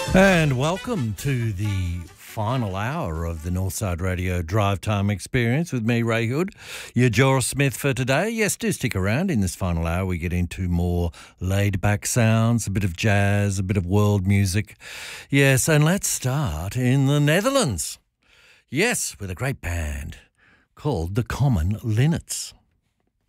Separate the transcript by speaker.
Speaker 1: And welcome to the final hour of the Northside Radio Drive Time Experience with me, Ray Hood, your Joris Smith for today. Yes, do stick around. In this final hour, we get into more laid-back sounds, a bit of jazz, a bit of world music. Yes, and let's start in the Netherlands. Yes, with a great band called the Common Linnets.